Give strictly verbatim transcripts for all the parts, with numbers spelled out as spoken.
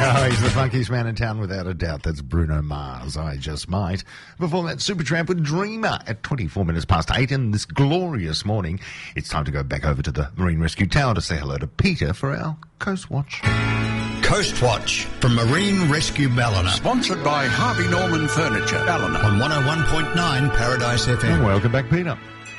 Oh, he's the funkiest man in town without a doubt. That's Bruno Mars, I Just Might. Before that, Supertramp with Dreamer at twenty-four minutes past eight. And this glorious morning, it's time to go back over to the Marine Rescue Tower to say hello to Peter for our Coast Watch. Coast Watch from Marine Rescue Ballina. Sponsored by Harvey Norman Furniture, Ballina. On one oh one point nine Paradise F M. And welcome back, Peter.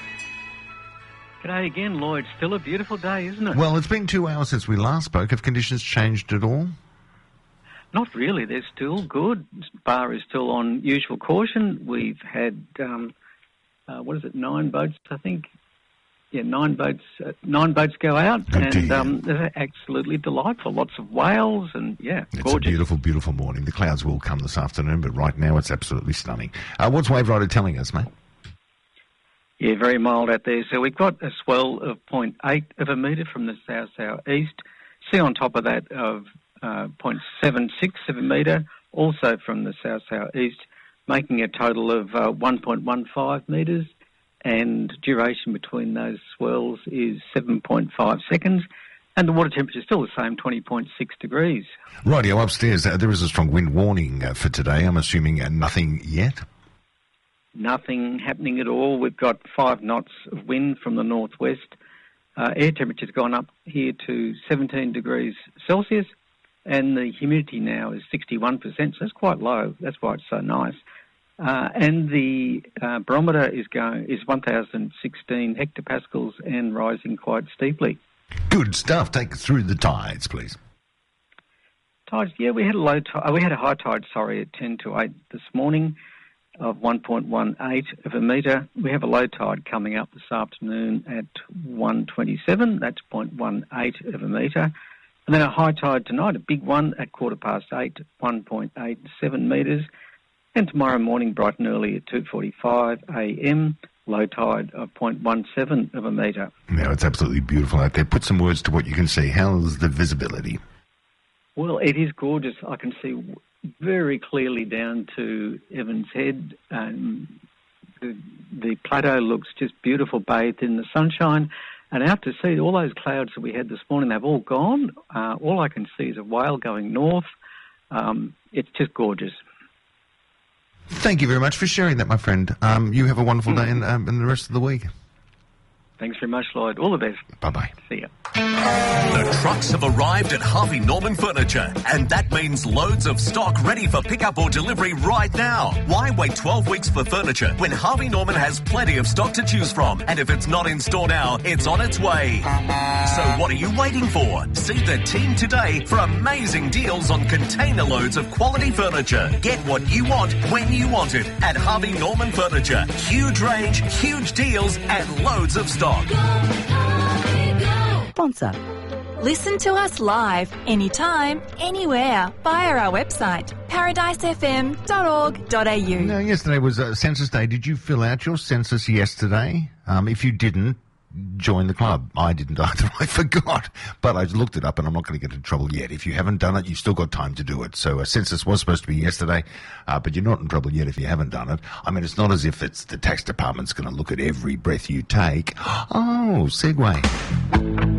G'day again, Lloyd. Still a beautiful day, isn't it? Well, it's been two hours since we last spoke. Have conditions changed at all? Not really. They're still good. Bar is still on usual caution. We've had, um, uh, what is it, nine boats, I think? Yeah, nine boats uh, Nine boats go out, Good and um, they're absolutely delightful. Lots of whales, and, yeah, it's gorgeous. It's a beautiful, beautiful morning. The clouds will come this afternoon, but right now it's absolutely stunning. Uh, what's Wave Rider telling us, mate? Yeah, very mild out there. So we've got a swell of zero point eight of a metre from the south-southeast. Sea on top of that of uh, zero point seven six of a metre, also from the south-southeast, making a total of uh, one point one five metres. And duration between those swells is seven point five seconds. And the water temperature is still the same, twenty point six degrees. Rightio, upstairs, uh, there is a strong wind warning uh, for today. I'm assuming uh, nothing yet? Nothing happening at all. We've got five knots of wind from the northwest. Uh, air temperature's gone up here to seventeen degrees Celsius, and the humidity now is sixty-one percent, so it's quite low. That's why it's so nice. Uh, and the uh, barometer is going is one thousand sixteen hectopascals and rising quite steeply. Good stuff. Take us through the tides, please. Tides, yeah, we had a low tide. We had a high tide, sorry, at ten to eight this morning, of one point one eight of a metre. We have a low tide coming up this afternoon at one twenty-seven. That's zero point one eight of a metre. And then a high tide tonight, a big one, at quarter past eight, one point eight seven metres. And tomorrow morning, bright and early at two forty-five a m, low tide of zero point one seven of a metre. Now, it's absolutely beautiful out there. Put some words to what you can see. How's the visibility? Well, it is gorgeous. I can see very clearly down to Evans Head. Um, the, the plateau looks just beautiful, bathed in the sunshine. And out to sea, all those clouds that we had this morning, they've all gone. Uh, all I can see is a whale going north. Um, it's just gorgeous. Thank you very much for sharing that, my friend. Um, you have a wonderful day and, um, and the rest of the week. Thanks very much, Lloyd. All the best. Bye-bye. See ya. The trucks have arrived at Harvey Norman Furniture, and that means loads of stock ready for pickup or delivery right now. Why wait twelve weeks for furniture when Harvey Norman has plenty of stock to choose from? And if it's not in store now, it's on its way. So what are you waiting for? See the team today for amazing deals on container loads of quality furniture. Get what you want when you want it at Harvey Norman Furniture. Huge range, huge deals, and loads of stock. Sponsor. Listen to us live, anytime, anywhere, via our website, paradise f m dot org dot a u. Now, yesterday was uh, Census Day. Did you fill out your census yesterday? Um, if you didn't, join the club. I didn't either. I forgot. But I looked it up, and I'm not going to get in trouble yet. If you haven't done it, you've still got time to do it. So a census was supposed to be yesterday, uh, but you're not in trouble yet if you haven't done it. I mean, it's not as if it's the tax department's going to look at every breath you take. Oh, segue.